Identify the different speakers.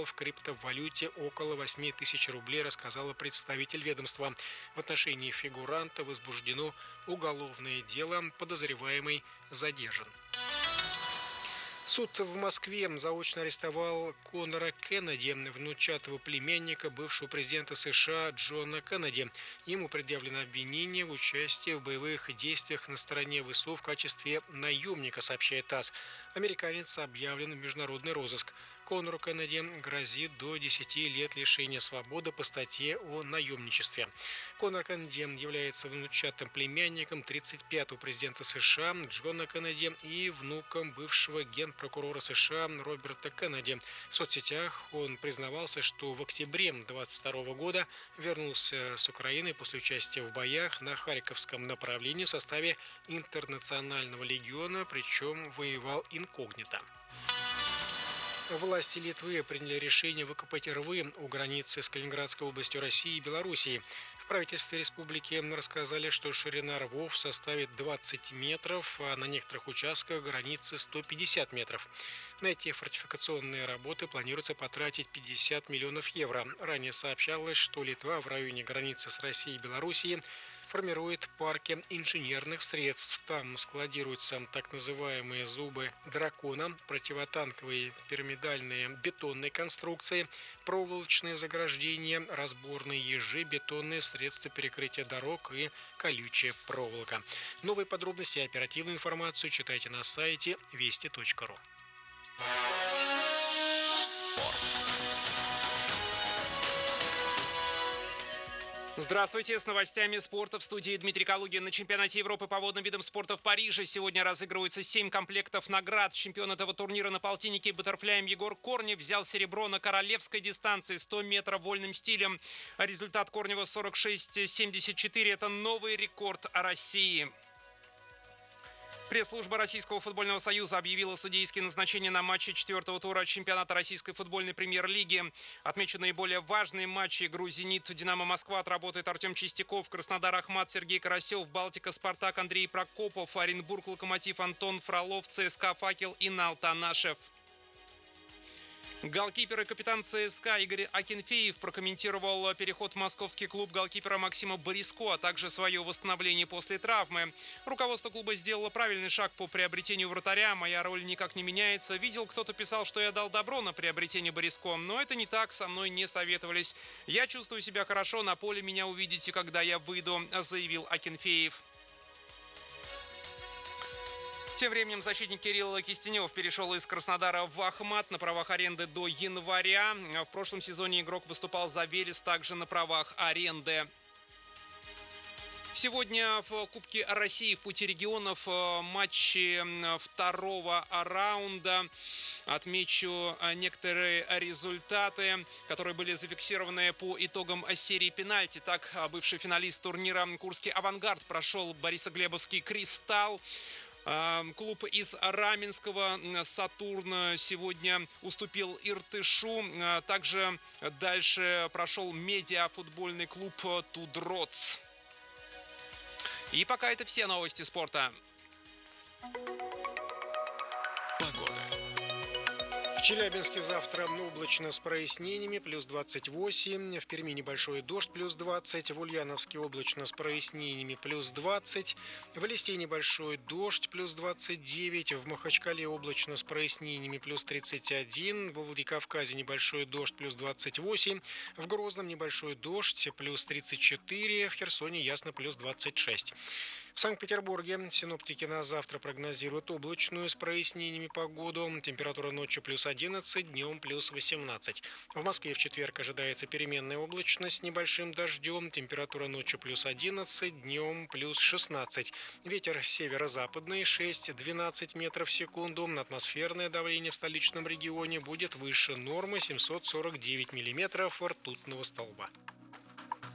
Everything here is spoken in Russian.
Speaker 1: в криптовалюте около 8 тысяч рублей, рассказала представитель ведомства. В отношении фигуранта возбуждено уголовное дело, подозреваемый задержан. Суд в Москве заочно арестовал Конора Кеннеди, внучатого племянника бывшего президента США Джона Кеннеди. Ему предъявлено обвинение в участии в боевых действиях на стороне ВСУ в качестве наемника, сообщает ТАСС. Американец объявлен в международный розыск. Конору Кеннеди грозит до 10 лет лишения свободы по статье о наемничестве. Конор Кеннеди является внучатым племянником 35-го президента США Джона Кеннеди и внуком бывшего генпрокурора США Роберта Кеннеди. В соцсетях он признавался, что в октябре 2022 года вернулся с Украины после участия в боях на Харьковском направлении в составе Интернационального легиона, причем воевал инкогнито. Власти Литвы приняли решение выкопать рвы у границы с Калининградской областью России и Белоруссии. В правительстве республики рассказали, что ширина рвов составит 20 метров, а на некоторых участках границы 150 метров. На эти фортификационные работы планируется потратить 50 миллионов евро. Ранее сообщалось, что Литва в районе границы с Россией и Белоруссией формирует парки инженерных средств. Там складируются так называемые зубы дракона, противотанковые пирамидальные бетонные конструкции, проволочные заграждения, разборные ежи, бетонные средства перекрытия дорог и колючая проволока. Новые подробности и оперативную информацию читайте на сайте вести.ру.
Speaker 2: Здравствуйте, с новостями спорта в студии Дмитрий Калугин. На чемпионате Европы по водным видам спорта в Париже сегодня разыгрываются 7 комплектов наград. Чемпион этого турнира на полтиннике и баттерфляем Егор Корнев взял серебро на королевской дистанции 100 метров вольным стилем. Результат Корнева 46,74. Это новый рекорд России. Пресс-служба Российского футбольного союза объявила судейские назначения на матчи 4-го тура чемпионата Российской футбольной премьер-лиги. Отмечу наиболее важные матчи. Игру «Зенит», «Динамо Москва» отработает Артем Чистяков, Краснодар Ахмат, Сергей Карасев, Балтика Спартак Андрей Прокопов, Оренбург Локомотив Антон Фролов, ЦСКА Факел и Нал Танашев. Голкипер и капитан ЦСКА Игорь Акинфеев прокомментировал переход в московский клуб голкипера Максима Бориско, а также свое восстановление после травмы. Руководство клуба сделало правильный шаг по приобретению вратаря. Моя роль никак не меняется. Видел, кто-то писал, что я дал добро на приобретение Бориско, но это не так, со мной не советовались. Я чувствую себя хорошо, на поле меня увидите, когда я выйду, заявил Акинфеев. Тем временем защитник Кирилл Кистенев перешел из Краснодара в Ахмат на правах аренды до января. В прошлом сезоне игрок выступал за Велес также на правах аренды. Сегодня в Кубке России в пути регионов матчи второго раунда. Отмечу некоторые результаты, которые были зафиксированы по итогам серии пенальти. Так, бывший финалист турнира Курский «Авангард» прошел Борисоглебовский «Кристалл». Клуб из Раменского «Сатурн» сегодня уступил Иртышу. Также дальше прошел медиафутбольный клуб «Тудроц». И пока это все новости спорта.
Speaker 1: В Челябинске завтра облачно с прояснениями, плюс 28. В Перми небольшой дождь, плюс 20. В Ульяновске облачно с прояснениями, плюс 20. В Элисте небольшой дождь, плюс 29. В Махачкале облачно с прояснениями, плюс 31. В Владикавказе небольшой дождь, плюс 28. В Грозном небольшой дождь, плюс 34. В Херсоне ясно, плюс 26. В Санкт-Петербурге синоптики на завтра прогнозируют облачную с прояснениями погоду. Температура ночью плюс 11, днем плюс 18. В Москве в четверг ожидается переменная облачность с небольшим дождем. Температура ночью плюс 11, днем плюс 16. Ветер северо-западный 6-12 метров в секунду. Атмосферное давление в столичном регионе будет выше нормы 749 миллиметров ртутного столба.